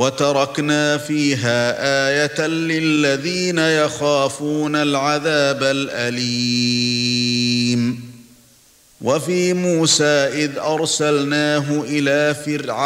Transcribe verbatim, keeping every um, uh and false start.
وَتَرَكْنَا فِيهَا آيَةً لِلَّذِينَ يَخَافُونَ الْعَذَابَ الْأَلِيمَ وَفِي مُوسَى إِذْ أَرْسَلْنَاهُ إِلَى فِرْعَوْنَ